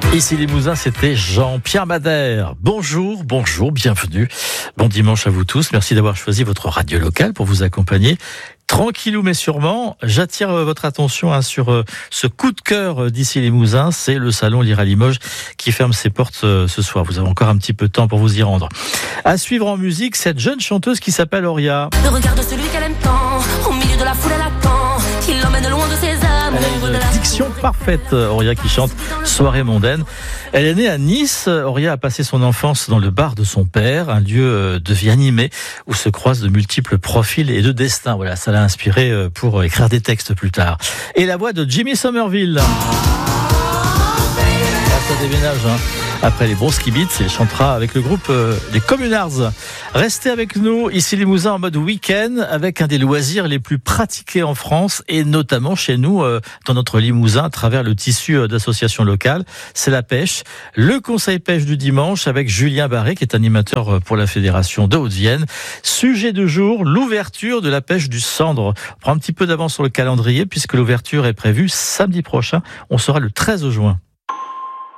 Ici Limousin, c'était Jean-Pierre Madère. Bonjour, bienvenue. Bon dimanche à vous tous. Merci d'avoir choisi votre radio locale pour vous accompagner. Tranquillou mais sûrement, j'attire votre attention sur ce coup de cœur d'ici Limousin. C'est le salon Lire à Limoges qui ferme ses portes ce soir. Vous avez encore un petit peu de temps pour vous y rendre. À suivre en musique, cette jeune chanteuse qui s'appelle Auria. Le regard de celui qu'elle aime tant, au milieu de la foule elle attend, qu'il l'emmène loin de ses âmes. Elle a une diction parfaite, Auria, qui chante Soirée mondaine. Elle est née à Nice. Auria a passé son enfance dans le bar de son père, un lieu de vie animée où se croisent de multiples profils et de destins. Voilà, ça l'a inspiré pour écrire des textes plus tard. Et la voix de Jimmy Somerville. Là, ça déménage, Après les Bronski Beats, il chantera avec le groupe les Communards. Restez avec nous, ici Limousin, en mode week-end, avec un des loisirs les plus pratiqués en France, et notamment chez nous, dans notre Limousin, à travers le tissu d'associations locales. C'est la pêche. Le conseil pêche du dimanche, avec Julien Barré, qui est animateur pour la Fédération de Haute-Vienne. Sujet du jour, l'ouverture de la pêche du Sandre. On prend un petit peu d'avance sur le calendrier, puisque l'ouverture est prévue samedi prochain. On sera le 13 juin.